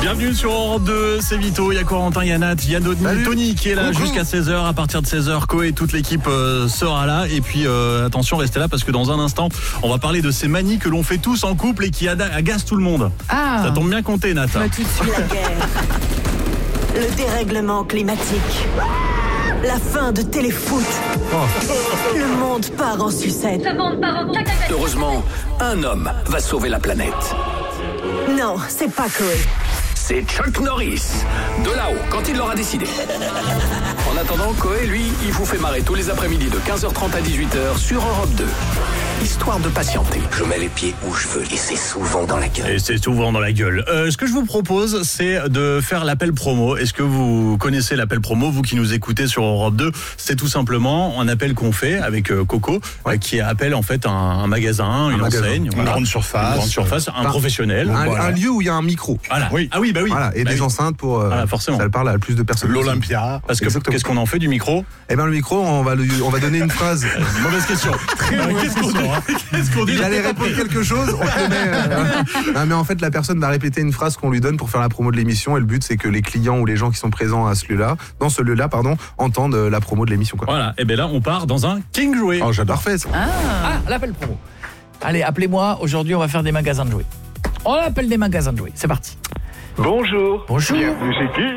Bienvenue sur Europe 2, c'est Vito, il y a Corentin, il y a Nat, il y a Tony qui est là jusqu'à 16h. À partir de 16h, Koé, toute l'équipe sera là. Et puis attention, restez là parce que dans un instant, on va parler de ces manies que l'on fait tous en couple et qui agacent tout le monde. Ça tombe bien compté, Nat. Tout de suite. La guerre, le dérèglement climatique, la fin de téléfoot. Le monde part en sucette. Heureusement, un homme va sauver la planète. Non, c'est pas Koé. C'est Chuck Norris, de là-haut, quand il l'aura décidé. En attendant, Koé, lui, il vous fait marrer tous les après-midi de 15h30 à 18h sur Europe 2. Histoire de patienter. Je mets les pieds où je veux et c'est souvent dans la gueule. Et c'est souvent dans la gueule. Ce que je vous propose, c'est de faire l'appel promo. Est-ce que vous connaissez l'appel promo, vous qui nous écoutez sur Europe 2? C'est tout simplement un appel qu'on fait avec Coco, qui appelle en fait un magasin, une enseigne, une grande surface, un professionnel. Un lieu où il y a un micro. Voilà. Oui. Ah oui, bah oui. Voilà. Et des enceintes pour forcément. ça parle à plus de personnes. L'Olympia. Parce que qu'est-ce qu'on en fait du micro? Eh ben le micro, on va donner une phrase. Mauvaise question. Qu'est-ce qu'on dit? J'allais répondre quelque chose. Non, mais en fait, la personne va répéter une phrase qu'on lui donne pour faire la promo de l'émission. Et le but, c'est que les clients ou les gens qui sont présents dans ce lieu-là, entendent la promo de l'émission. Quoi. Voilà. Et bien là, on part dans un King Jouet. Oh, j'adore. Parfait. Ça. L'appel promo. Allez, appelez-moi. Aujourd'hui, on va faire des magasins de jouets. On appelle des magasins de jouets. C'est parti. Bonjour. Bienvenue chez King.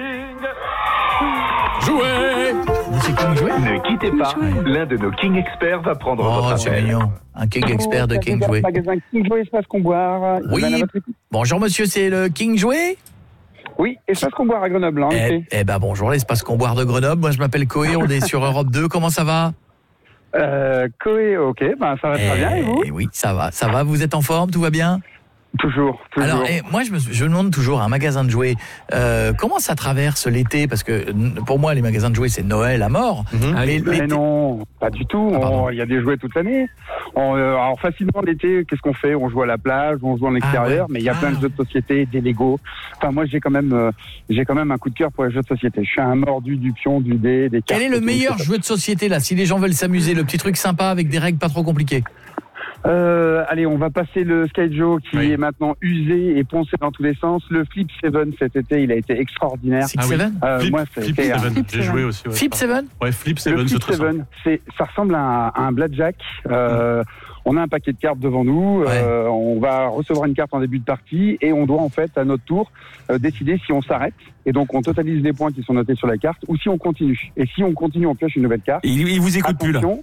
Jouet. Ne quittez pas. L'un de nos King Experts va prendre votre appel. C'est mignon. Un King Expert de King Jouet. Magasin King Jouet, Espace Comboire. Oui. Bonjour monsieur, c'est le King Jouet? Oui, Espace Comboire à Grenoble. Bonjour, l'Espace Comboire de Grenoble. Moi, je m'appelle Koé, on est sur Europe 2. Comment ça va? Koé, ok, ça va très bien. Et vous? Oui, ça va. Vous êtes en forme? Tout va bien? Toujours. Alors, moi, je me demande toujours, un magasin de jouets, comment ça traverse l'été? Parce que pour moi, les magasins de jouets, c'est Noël à mort. Mais non, pas du tout. Il y a des jouets toute l'année. Alors, facilement, l'été, qu'est-ce qu'on fait? On joue à la plage, on joue en extérieur, mais il y a plein de jeux de société, des Lego. Enfin, moi, j'ai quand même un coup de cœur pour les jeux de société. Je suis un mordu du pion, du dé, des cartes. Quel est le meilleur jeu de société, là, si les gens veulent s'amuser? Le petit truc sympa avec des règles pas trop compliquées. Allez, on va passer le Sky Joe qui est maintenant usé et poncé dans tous les sens. Le Flip 7 cet été, il a été extraordinaire. Flip 7 moi, Flip 7, j'ai joué aussi. Ouais. Flip 7 Ouais, Flip 7, le Flip 7, ça ressemble à un blackjack. On a un paquet de cartes devant nous, on va recevoir une carte en début de partie et on doit en fait à notre tour décider si on s'arrête et donc on totalise les points qui sont notés sur la carte ou si on continue. Et si on continue, on pioche une nouvelle carte. Il vous écoute plus là. Si.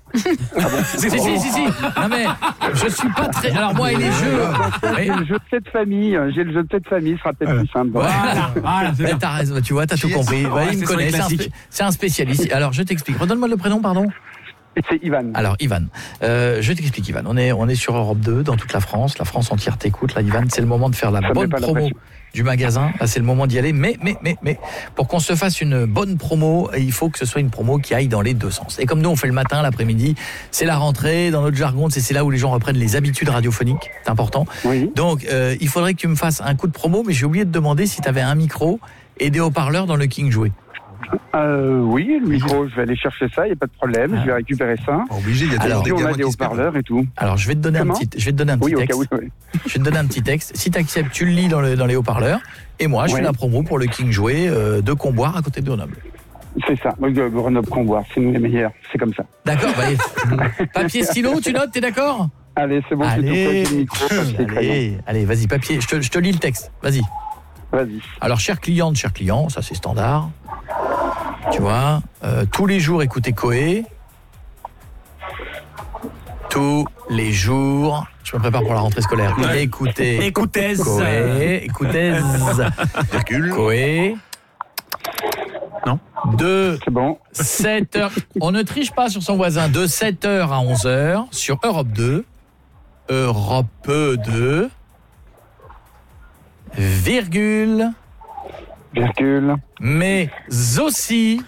Non mais je suis pas très. Alors moi et les jeux. J'ai le jeu de cette famille. Ce sera peut-être plus simple. Voilà, t'as raison. Tu vois, t'as tout compris. Il me connaît. C'est un spécialiste. Alors je t'explique. Redonne-moi le prénom, pardon. C'est Ivan. Alors Ivan, je t'explique Ivan, on est sur Europe 2 dans toute la France entière t'écoute là Ivan, c'est le moment de faire la bonne promo du magasin, là c'est le moment d'y aller, mais pour qu'on se fasse une bonne promo, il faut que ce soit une promo qui aille dans les deux sens. Et comme nous on fait le matin, l'après-midi, c'est la rentrée, dans notre jargon, c'est là où les gens reprennent les habitudes radiophoniques, c'est important. Oui. Donc il faudrait que tu me fasses un coup de promo, mais j'ai oublié de demander si tu avais un micro et des haut-parleurs dans le King Jouet. Oui, le micro, je vais aller chercher ça, il n'y a pas de problème, je vais récupérer ça. Obligé, il y a on a des haut-parleurs et tout. Alors, je vais te donner un petit texte. Je vais te donner un petit texte. Si tu acceptes, tu le lis dans les haut-parleurs. Et moi, je fais la promo pour le King Jouet de Comboire à côté de Grenoble. C'est ça, Grenoble-Comboire, c'est nous les meilleurs, c'est comme ça. D'accord, papier, stylo, tu notes, t'es d'accord? Allez, c'est bon, allez, je te le micro, allez, vas-y, papier, je te lis le texte, vas-y. Vas-y. Alors, chère cliente, ça c'est standard. Tu vois, tous les jours, écoutez Koé. Tous les jours, je me prépare pour la rentrée scolaire. Écoutez Koé, écoutez Koé. Non. C'est bon. 7h. On ne triche pas sur son voisin. De 7h à 11h sur Europe 2. Europe 2. Virgule. Mais aussi,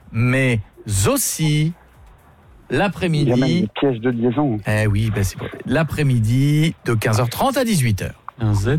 l'après-midi. Il y a même des pièges de liaison. Eh oui, c'est bon. L'après-midi de 15h30 à 18h. Un Z.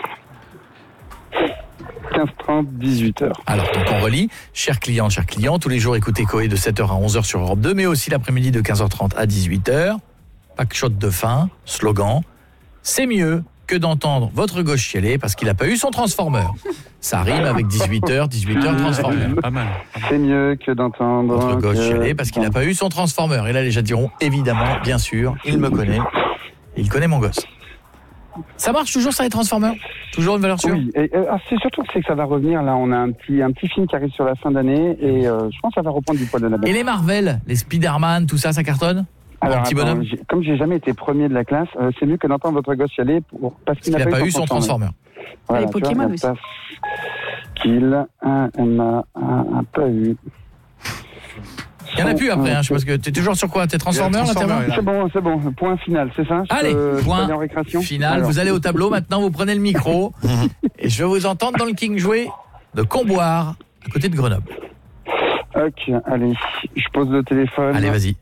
15h30, 18h. Alors, donc on relit. Chers clients, tous les jours, écoutez Koé de 7h à 11h sur Europe 2, mais aussi l'après-midi de 15h30 à 18h. Pack shot de fin, slogan. C'est mieux que d'entendre votre gauche chialer parce qu'il n'a pas eu son transformeur. Ça rime avec 18h Transformer. Pas mal. C'est mieux que d'entendre. Votre gosse chialer parce qu'il n'a pas eu son Transformer. Et là, les gens diront, évidemment, bien sûr, il me connaît. Il connaît mon gosse. Ça marche toujours, ça, les Transformers? Toujours une valeur sûre? Oui, c'est surtout que ça va revenir. Là, on a un petit film qui arrive sur la fin d'année et je pense que ça va reprendre du poil de la bête. Et les Marvel, les Spider-Man, tout ça, ça cartonne? Alors, petit bonhomme. comme j'ai jamais été premier de la classe, c'est mieux que d'entendre votre gosse chialer parce qu'il n'a pas eu son Transformer. Voilà, les Pokémon aussi. Qu'il n'a pas eu. Il n'y en a plus après, je sais pas ce que t'es toujours sur quoi? T'es Transformer là? C'est bon, point final, c'est ça? Allez, point final. Alors, vous allez au tableau maintenant, vous prenez le micro et je vais vous entendre dans le King Jouet de Comboire, à côté de Grenoble. Ok, allez, je pose le téléphone. Allez, vas-y.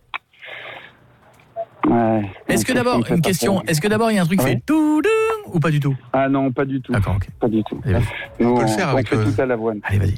Ouais. Est-ce que d'abord, une question, est-ce que d'abord il y a un truc qui fait tout ou pas du tout? Ah non, pas du tout. D'accord, ok. Pas du tout. On peut le faire avec tout à l'avoine. Allez, vas-y.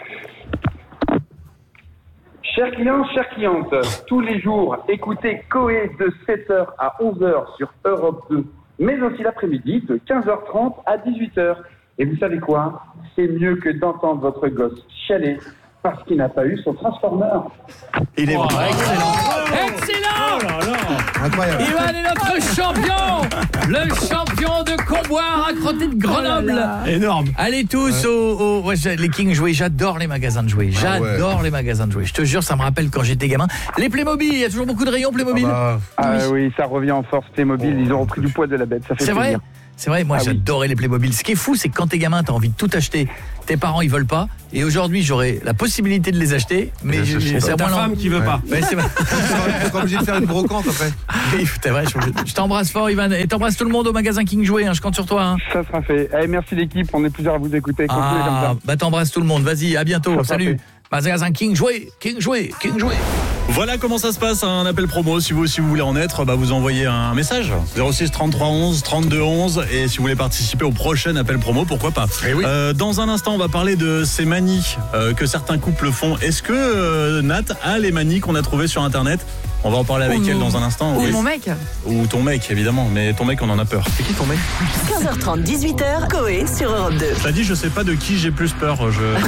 Chers clients, chères clientes, tous les jours, écoutez Coé de 7h à 11h sur Europe 2, mais aussi l'après-midi de 15h30 à 18h. Et vous savez quoi? C'est mieux que d'entendre votre gosse chialer parce qu'il n'a pas eu son Transformer. Il est bon. Excellent. Oh là là. Incroyable. Ivan est notre champion, le champion de Comboire à côté de Grenoble. Énorme. Allez tous les King Jouets, j'adore les magasins de jouets. J'adore les magasins de jouets. Je te jure, ça me rappelle quand j'étais gamin. Les Playmobil, il y a toujours beaucoup de rayons Playmobil. Oui, ça revient en force Playmobil, ils ont repris du poids de la bête, ça fait C'est plaisir. vrai. C'est vrai, moi j'adorais les Playmobil. Ce qui est fou, c'est que quand t'es gamin, t'as envie de tout acheter. Tes parents, ils veulent pas. Et aujourd'hui, j'aurais la possibilité de les acheter, mais c'est ta femme qui veut pas. Ouais, c'est vrai. T'es pas obligé de faire une brocante après. Oui, c'est vrai. Je t'embrasse fort, Ivan. Et t'embrasses tout le monde au magasin King Jouet. Je compte sur toi. Ça sera fait. Allez, merci l'équipe. On est plusieurs à vous écouter. Continuez comme ça. Bah t'embrasses tout le monde. Vas-y, à bientôt. Salut. Magasin King Jouet, King Jouet, King Jouet. Voilà comment ça se passe, un appel promo. Si vous voulez en être, vous envoyez un message 06 33 11 32 11. Et si vous voulez participer au prochain appel promo, pourquoi pas. Oui. Dans un instant, on va parler de ces manies que certains couples font. Est-ce que Nat a les manies qu'on a trouvées sur internet? On va en parler avec elle dans un instant. Ou mon mec. Ou ton mec, évidemment. Mais ton mec, on en a peur. C'est qui ton mec? 15h30, 18h, Coé sur Europe 2. T'as dit, je sais pas de qui j'ai plus peur.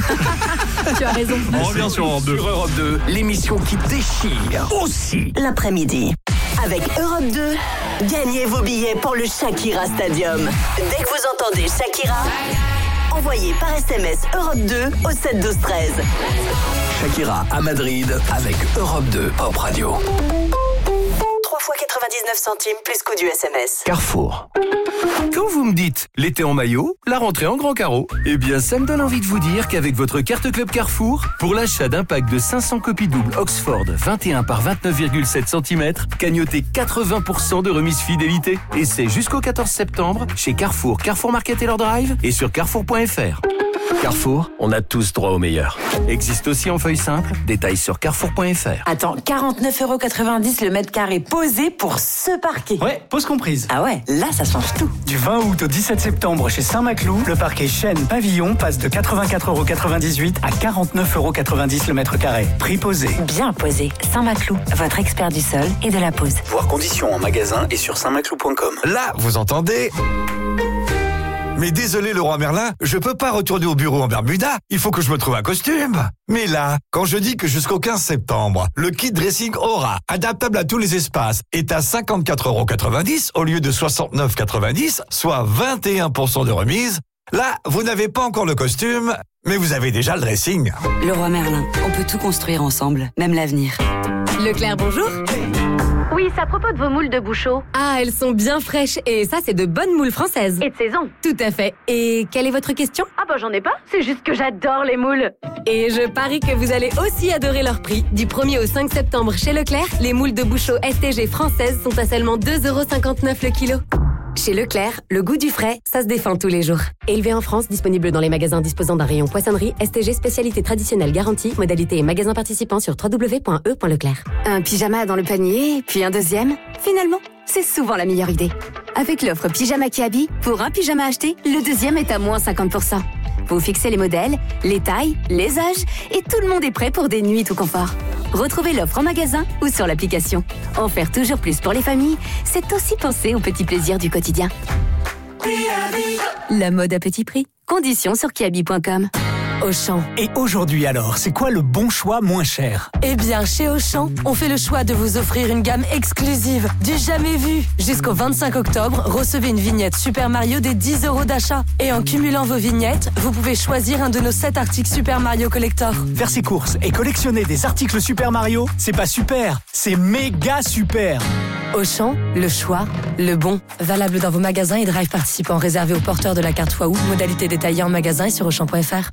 Tu as raison. On revient sur Europe 2. Sur Europe 2, l'émission qui déchire aussi L'après-midi. Avec Europe 2, gagnez vos billets pour le Shakira Stadium. Dès que vous entendez Shakira, envoyez par SMS Europe 2 au 7 12 13. Shakira à Madrid avec Europe 2 Pop Radio. 3 fois 99 centimes plus coût du SMS. Carrefour. Quand vous me dites l'été en maillot, la rentrée en grand carreau, eh bien ça me donne envie de vous dire qu'avec votre carte Club Carrefour, pour l'achat d'un pack de 500 copies doubles Oxford 21 par 29,7 cm, cagnotez 80% de remise fidélité. Et c'est jusqu'au 14 septembre chez Carrefour, Carrefour Market et leur Drive et sur carrefour.fr. Carrefour, on a tous droit au meilleur. Existe aussi en feuille simple, détails sur carrefour.fr. Attends, 49,90€ le mètre carré posé pour ce parquet. Ouais, pause comprise. Ah ouais, là ça change tout. Du 20 août au 17 septembre chez Saint-Maclou, le parquet Chêne Pavillon passe de 84,98€ à 49,90€ le mètre carré. Prix posé. Bien posé. Saint-Maclou, votre expert du sol et de la pose. Voir conditions en magasin et sur saintmaclou.com. Là, vous entendez ? Mais désolé Leroy Merlin, je peux pas retourner au bureau en Bermuda, il faut que je me trouve un costume. Mais là, quand je dis que jusqu'au 15 septembre, le kit dressing Aura, adaptable à tous les espaces, est à 54,90€ au lieu de 69,90€, soit 21% de remise, là, vous n'avez pas encore le costume, mais vous avez déjà le dressing. Leroy Merlin, on peut tout construire ensemble, même l'avenir. Leclerc, bonjour. Oui, c'est à propos de vos moules de Bouchot. Ah, elles sont bien fraîches. Et ça, c'est de bonnes moules françaises. Et de saison. Tout à fait. Et quelle est votre question? Ah bah j'en ai pas. C'est juste que j'adore les moules. Et je parie que vous allez aussi adorer leur prix. Du 1er au 5 septembre chez Leclerc, les moules de Bouchot STG françaises sont à seulement 2,59€ le kilo. Chez Leclerc, le goût du frais, ça se défend tous les jours. Élevé en France, disponible dans les magasins disposant d'un rayon poissonnerie, STG spécialité traditionnelle garantie, modalité et magasins participants sur www.e.leclerc. Un pyjama dans le panier, puis un deuxième. Finalement, c'est souvent la meilleure idée. Avec l'offre Pyjama Kiabi, pour un pyjama acheté, le deuxième est à moins 50%. Vous fixez les modèles, les tailles, les âges, et tout le monde est prêt pour des nuits tout confort. Retrouvez l'offre en magasin ou sur l'application. En faire toujours plus pour les familles, c'est aussi penser aux petits plaisirs du quotidien. La mode à petit prix. Conditions sur kiabi.com. Auchan. Et aujourd'hui alors, c'est quoi le bon choix moins cher? Eh bien, chez Auchan, on fait le choix de vous offrir une gamme exclusive, du jamais vu. Jusqu'au 25 octobre, recevez une vignette Super Mario des 10 € d'achat. Et en cumulant vos vignettes, vous pouvez choisir un de nos 7 articles Super Mario Collector. Faire ses courses et collectionner des articles Super Mario, c'est pas super, c'est méga super. Auchan, le choix, le bon. Valable dans vos magasins et drive participants réservés aux porteurs de la carte Waouh. Modalité détaillée en magasin et sur Auchan.fr.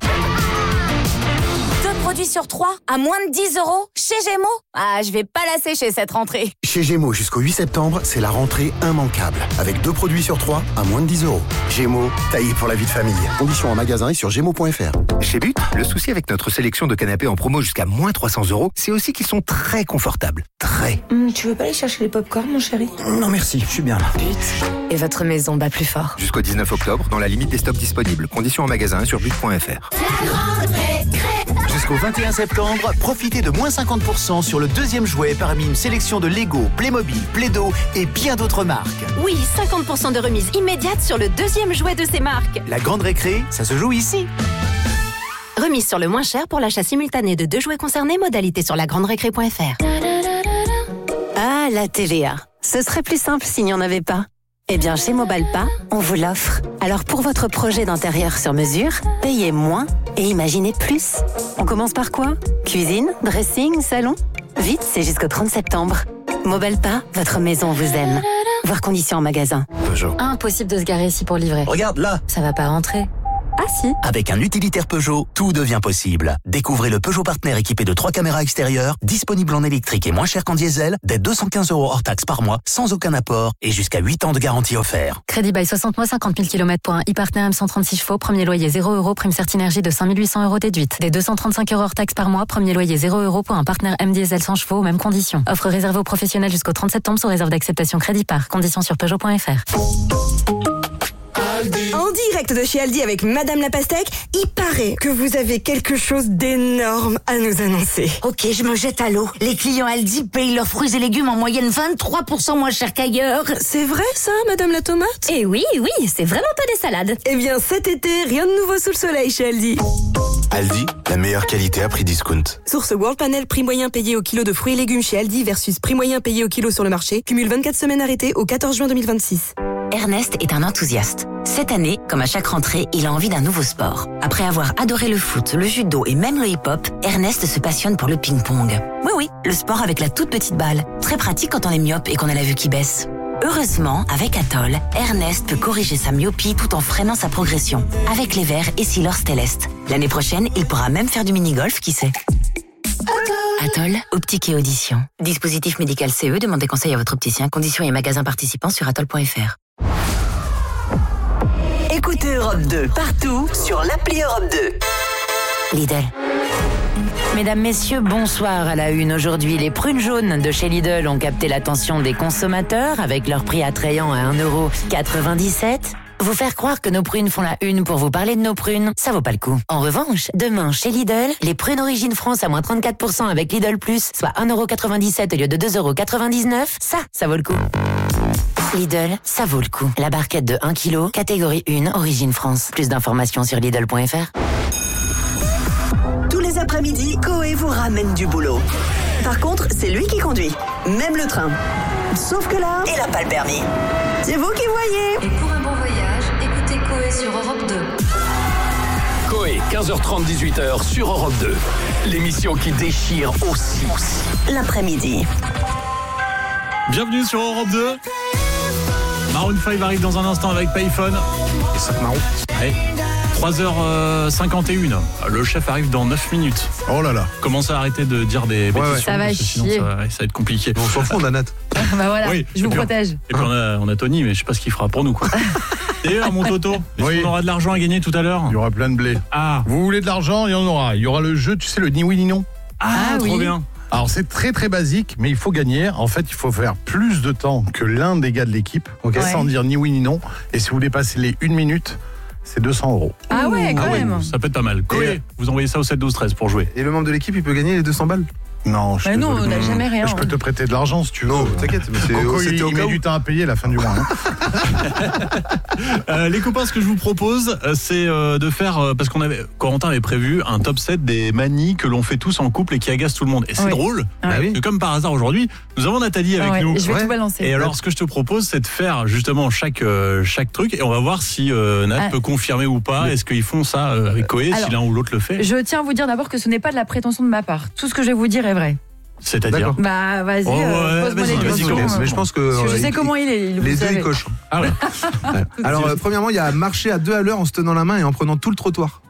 2 produits sur 3 à moins de 10 € chez Gémeaux. Ah, je vais pas la sécher cette rentrée. Chez Gémeaux jusqu'au 8 septembre, c'est la rentrée immanquable. Avec 2 produits sur 3 à moins de 10 €. Gémeaux, taillé pour la vie de famille. Conditions en magasin et sur Gémeaux.fr. Chez But, le souci avec notre sélection de canapés en promo jusqu'à moins 300 €, c'est aussi qu'ils sont très confortables. Très. Tu veux pas aller chercher les pop-corn, mon chéri? Non merci, je suis bien là. But. Et votre maison bat plus fort. Jusqu'au 19 octobre, dans la limite des stocks disponibles. Conditions en magasin et sur but.fr. Jusqu'au 21 septembre, profitez de moins 50% sur le deuxième jouet parmi une sélection de Lego, Playmobil, Play-Doh et bien d'autres marques. Oui, 50% de remise immédiate sur le deuxième jouet de ces marques. La grande récré, ça se joue ici. Remise sur le moins cher pour l'achat simultané de 2 jouets concernés, modalité sur lagrandrecré.fr. Ah, la TVA. Ce serait plus simple s'il n'y en avait pas. Eh bien, chez Mobalpa, on vous l'offre. Alors, pour votre projet d'intérieur sur mesure, payez moins et imaginez plus. On commence par quoi? Cuisine, dressing, salon? Vite, c'est jusqu'au 30 septembre. Mobalpa, votre maison vous aime. Voir conditions en magasin. Peugeot. Impossible de se garer ici pour livrer. Regarde là. Ça va pas rentrer. Ah si. Avec un utilitaire Peugeot, tout devient possible. Découvrez le Peugeot Partner équipé de 3 caméras extérieures, disponible en électrique et moins cher qu'en diesel, dès 215 € hors taxe par mois, sans aucun apport et jusqu'à 8 ans de garantie offert. Crédit bail 60 mois, 50 000 km pour un e-partner M136 chevaux, premier loyer 0 €, prime Certinergie de 5 800 € déduite. Dès 235 € hors taxe par mois, premier loyer 0 € pour un partenaire M diesel 100 chevaux aux mêmes conditions. Offre réservée aux professionnels jusqu'au 30 septembre sous réserve d'acceptation crédit par. Conditions sur Peugeot.fr. En direct de chez Aldi avec Madame la Pastèque, il paraît que vous avez quelque chose d'énorme à nous annoncer. Ok, je me jette à l'eau. Les clients Aldi payent leurs fruits et légumes en moyenne 23% moins cher qu'ailleurs. C'est vrai ça, Madame la Tomate? Eh oui, c'est vraiment pas des salades. Eh bien cet été, rien de nouveau sous le soleil chez Aldi. Aldi, la meilleure qualité à prix discount. Source World Panel, prix moyen payé au kilo de fruits et légumes chez Aldi versus prix moyen payé au kilo sur le marché. Cumule 24 semaines arrêtées au 14 juin 2026. Ernest est un enthousiaste. Cette année, comme à chaque rentrée, il a envie d'un nouveau sport. Après avoir adoré le foot, le judo et même le hip-hop, Ernest se passionne pour le ping-pong. Oui, le sport avec la toute petite balle. Très pratique quand on est myope et qu'on a la vue qui baisse. Heureusement, avec Atoll, Ernest peut corriger sa myopie tout en freinant sa progression. Avec les verres et Silor Stellest. L'année prochaine, il pourra même faire du mini-golf, qui sait. Atoll, optique et audition. Dispositif médical CE, demandez conseil à votre opticien. Conditions et magasins participants sur atoll.fr. Écoutez Europe 2 partout sur l'appli Europe 2. Lidl. Mesdames, messieurs, bonsoir à la une. Aujourd'hui, les prunes jaunes de chez Lidl ont capté l'attention des consommateurs avec leur prix attrayant à 1,97 €. Vous faire croire que nos prunes font la une pour vous parler de nos prunes, ça vaut pas le coup. En revanche, demain, chez Lidl, les prunes Origine France à moins 34% avec Lidl Plus, soit 1,97 € au lieu de 2,99 €, ça vaut le coup. Lidl, ça vaut le coup. La barquette de 1 kg, catégorie 1, Origine France. Plus d'informations sur Lidl.fr. Tous les après-midi, Koé vous ramène du boulot. Par contre, c'est lui qui conduit, même le train. Sauf que là, il n'a pas le permis. C'est vous qui voyez. Et pour un bon voyage, écoutez Koé sur Europe 2. Koé, 15h30, 18h sur Europe 2. L'émission qui déchire aussi. L'après-midi. Bienvenue sur Europe 2. Maroon 5 arrive dans un instant avec Payphone. Et 5 marrons. Allez. 3h51. Le chef arrive dans 9 minutes. Oh là là. Commencez à arrêter de dire des bêtises. Ça va sinon chier. ça va être compliqué. On s'en fout, Nanette. Bah voilà, oui, je vous protège. Et puis on a Tony, mais je sais pas ce qu'il fera pour nous, quoi. D'ailleurs, mon Toto, est-ce qu'on aura de l'argent à gagner tout à l'heure? Il y aura plein de blé. Ah. Vous voulez de l'argent? Il y en aura. Il y aura le jeu, tu sais, le ni oui ni non. Ah, trop bien. Alors c'est très très basique, mais il faut gagner. En fait, il faut faire plus de temps que l'un des gars de l'équipe, sans dire ni oui ni non. Et si vous dépassez les 1 minute, c'est 200 €. Ah ouais, quand même. Ça peut être pas mal. Koé, vous envoyez ça au 7 12 13 pour jouer. Et le membre de l'équipe, il peut gagner les 200 balles. Non, nous, on n'a jamais rien. Je peux te prêter de l'argent si tu veux. Non, t'inquiète, mais Coco, c'était au il cas met où. du temps à payer la fin du mois. Les copains, ce que je vous propose, c'est de faire, parce Corentin avait prévu un top 7 des manies que l'on fait tous en couple et qui agacent tout le monde. Et c'est drôle, parce que comme par hasard aujourd'hui, nous avons Nathalie avec nous. Je vais tout balancer. Et alors, ce que je te propose, c'est de faire justement chaque truc, et on va voir si Nat peut confirmer ou pas. Est-ce qu'ils font ça avec Koé, si l'un ou l'autre le fait? Je tiens à vous dire d'abord que ce n'est pas de la prétention de ma part. Tout ce que je vais vous dire est vrai. C'est-à-dire? Bah vas-y, pose-moi les questions. Mais je pense que je sais comment il est. Les deux ils cochent. Ah ouais. Alors premièrement, il y a marcher à 2 à l'heure en se tenant la main et en prenant tout le trottoir.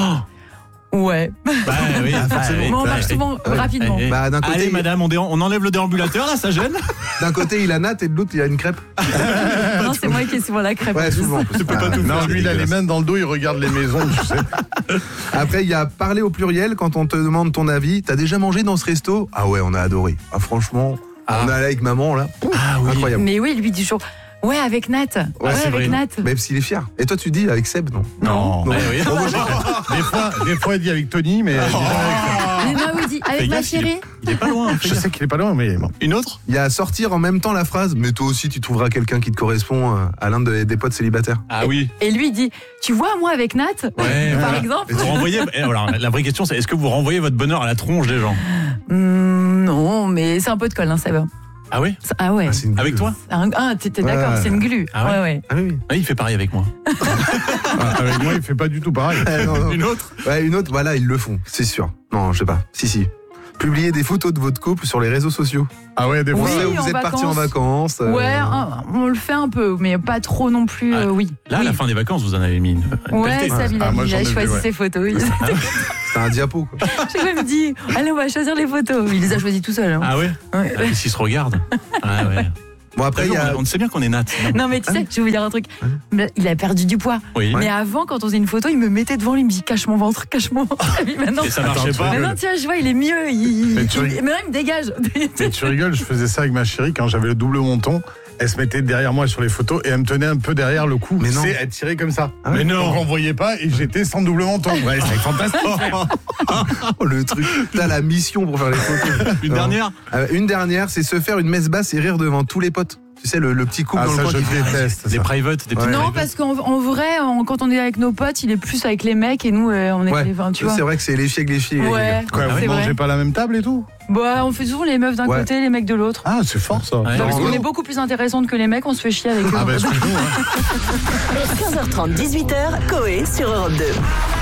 Ouais. Bah oui, on marche souvent rapidement. Bah, d'un côté, allez madame, on enlève le déambulateur là, ça gêne. D'un côté il a Nat et de l'autre il y a une crêpe. Non, c'est moi qui ai souvent la crêpe. Ouais, souvent. Non, lui il a les mains dans le dos, il regarde les maisons, tu sais. Après il y a parler au pluriel quand on te demande ton avis. T'as déjà mangé dans ce resto? Ah ouais, on a adoré. Ah franchement, on est allé avec maman là. Incroyable. Mais oui, lui dit toujours. Ouais, avec Nat. Ouais, avec Nat. Même s'il est fier. Et toi, tu dis avec Seb, non? Non. Non. Oui. Des fois, il dit avec Tony, mais. Mais moi, oui, dit avec ma chérie. Il est pas loin. Je sais qu'il est pas loin, mais bon. Une autre? Il y a sortir en même temps la phrase, mais toi aussi, tu trouveras quelqu'un qui te correspond à l'un des potes célibataires. Ah oui. Et lui, il dit, tu vois, moi, avec Nat, par exemple. Vous renvoyez. Alors, la vraie question, c'est est-ce que vous renvoyez votre bonheur à la tronche des gens? Non, mais c'est un peu de colle, hein, Seb. Ah oui? Ah ouais. Avec toi? T'es d'accord, c'est une glu. Ah ouais. Ah oui. Il fait pareil avec moi. Avec moi, il fait pas du tout pareil. Non. Une autre? Ouais, une autre, voilà, ils le font, c'est sûr. Non, je sais pas. Si. Publier des photos de votre couple sur les réseaux sociaux. Ah ouais, des fois. Oui, vous êtes partis en vacances. Ouais, on le fait un peu, mais pas trop non plus, oui. Là, à la fin des vacances, vous en avez mis une ouais, ça, il a choisi ses photos. C'est un diapo, quoi. Je me dis, allez, on va choisir les photos. Il les a choisis tout seul. Hein. Ah ouais? S'ils se regardent. Ah ouais. Bon, après, on sait bien qu'on est Nat. Non, mais tu sais, je vais vous dire un truc. Il a perdu du poids. Oui. Mais avant, quand on faisait une photo, il me mettait devant lui, il me dit cache mon ventre. Maintenant, et ça marchait pas. Maintenant, tiens, je vois, il est mieux. Maintenant, il me dégage. Mais tu rigoles, je faisais ça avec ma chérie quand j'avais le double menton. Elle se mettait derrière moi sur les photos et elle me tenait un peu derrière le cou. Mais non. Elle tirait comme ça. Mais non. Donc on voyait pas et j'étais sans double menton. Ouais, c'est fantastique. Le truc. T'as la mission pour faire les photos. Une dernière, c'est se faire une messe basse et rire devant tous les potes. Tu sais, le petit couple dans le coin qui déteste. Des private, des petits. Non, parce qu'en vrai, quand on est avec nos potes, il est plus avec les mecs et nous, on est avec les filles, tu vois. C'est vrai que c'est les filles avec les filles. Ouais. Quoi, vous mangez pas à la même table et tout? Bah, on fait souvent les meufs d'un côté, les mecs de l'autre. Ah, c'est fort ça. Ouais. Parce qu'on est beaucoup plus intéressantes que les mecs, on se fait chier avec eux. Ah bah, excuse-nous. 15h30, 18h, Koé sur Europe 2.